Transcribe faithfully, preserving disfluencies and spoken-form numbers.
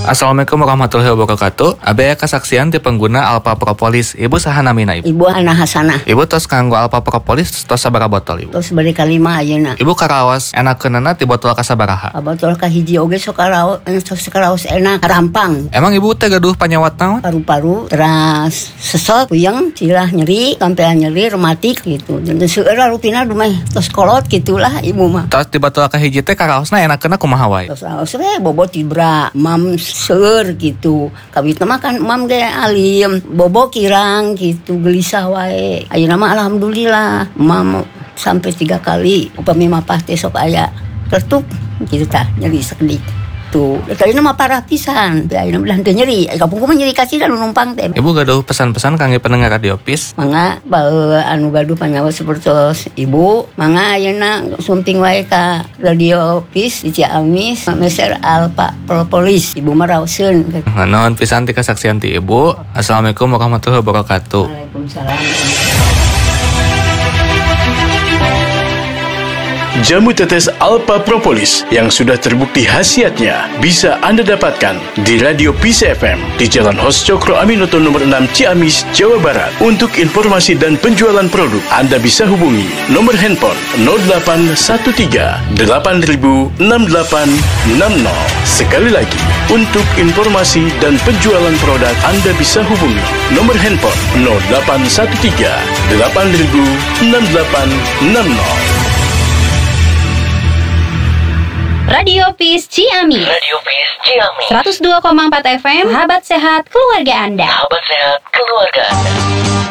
Assalamualaikum warahmatullahi wabarakatuh. Abaya kesaksian ti pengguna Alpha Propolis. Ibu saha namina ibu? Ibu Ana Hasanah. Ibu tos kanggo Alpha Propolis tos sabaraha botol ibu? Tos bari kalima ayeuna. Ibu karaos enakeunana ti botol kasabaraha? Botol ka hiji oge sok karaos, tos karaos enak rampang. Emang ibu teh gaduh panyawat naon? Paru-paru, teras sesot, puyeng, silah nyeri, sampean nyeri rematik gitu. Dan seueur rutina dumeh tos kolot gitulah ibu mah. Tos di botol ka hiji teh karaosna enakeunna kumaha wae? Tos raos we bobot tibra, mam seur gitu. Kawitna mah kan mam ge alim, bobo kirang gitu, gelisah wae. Ayeuna mah alhamdulillah, mam sampai tiga kali upami mapah teh sok aya retuk gitu tah nyeri sakedik. Tuh, kali mah parah pisan. Ayeuna mah teu nyeri, kampung mah nyeri kasih dan numpang teh. Ibu gaduh pesan-pesan kangge pendengar Radio Peace? Mangga bae anu gaduh panyawa sapertos ibu, mangga ayeuna sumping wae ka Radio Peace di Ciamis, meser Alpha Propolis. Ibu mah raoseun. Naon pisan ti kesaksian ti ibu. Assalamualaikum warahmatullahi wabarakatuh. Waalaikumsalam. Jamu tetes Alpha Propolis yang sudah terbukti khasiatnya bisa Anda dapatkan di Radio Peace F M di Jalan Hos Cokro Aminoto nomor enam Ciamis, Jawa Barat. Untuk informasi dan penjualan produk, Anda bisa hubungi nomor handphone nol delapan satu tiga delapan nol enam delapan enam nol. Sekali lagi, untuk informasi dan penjualan produk, Anda bisa hubungi nomor handphone nol delapan satu tiga delapan nol enam delapan enam nol. Radio Peace Ciamis. Radio Peace Ciamis. seratus dua koma empat F M. Sahabat sehat keluarga Anda. Sahabat sehat keluarga Anda.